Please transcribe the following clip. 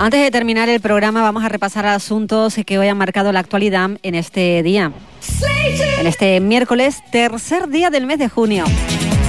Antes de terminar el programa vamos a repasar asuntos que hoy han marcado la actualidad en este día. En este miércoles, tercer día del mes de junio.